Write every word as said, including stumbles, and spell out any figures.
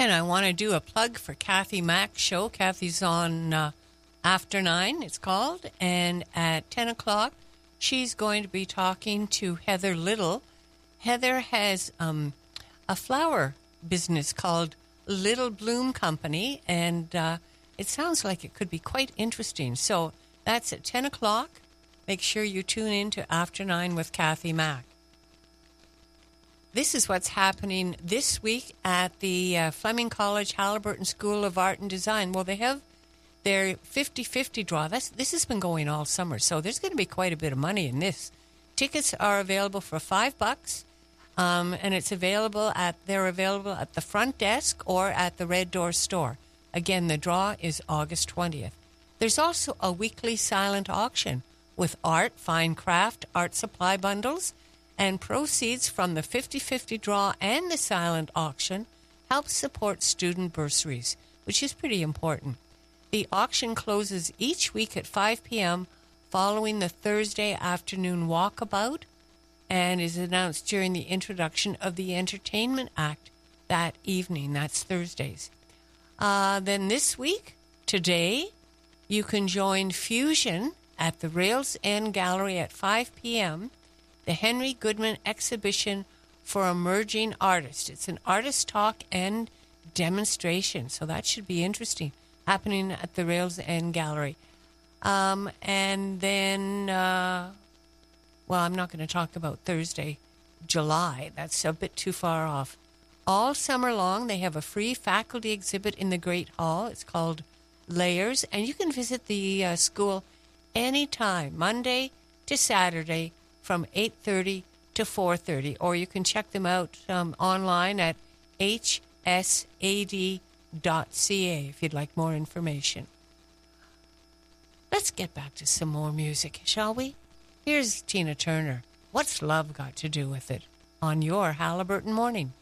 And I want to do a plug for Kathy Mack's show. Kathy's on uh, After Nine, it's called. And at ten o'clock, she's going to be talking to Heather Little. Heather has um, a flower business called Little Bloom Company, and uh, it sounds like it could be quite interesting. So that's at ten o'clock. Make sure you tune in to After Nine with Kathy Mack. This is what's happening this week at the uh, Fleming College Halliburton School of Art and Design. Well, they have their fifty-fifty draw. That's, this has been going all summer, so there's going to be quite a bit of money in this. Tickets are available for five bucks, um, and it's available at they're available at the front desk or at the Red Door store. Again, the draw is August twentieth. There's also a weekly silent auction with art, fine craft, art supply bundles, and proceeds from the fifty-fifty draw and the silent auction help support student bursaries, which is pretty important. The auction closes each week at five p.m. following the Thursday afternoon walkabout and is announced during the introduction of the Entertainment Act that evening. That's Thursdays. Uh, then this week, today, you can join Fusion at the Rails End Gallery at five p.m., the Henry Goodman Exhibition for Emerging Artists. It's an artist talk and demonstration, so that should be interesting, happening at the Rails End Gallery. Um, and then, uh, well, I'm not going to talk about Thursday, July. That's a bit too far off. All summer long, they have a free faculty exhibit in the Great Hall. It's called Layers, and you can visit the uh, school anytime, Monday to Saturday, from eight thirty to four thirty, or you can check them out um, online at h s a d dot c a if you'd like more information. Let's get back to some more music, shall we? Here's Tina Turner. What's love got to do with it? On your Halliburton Morning.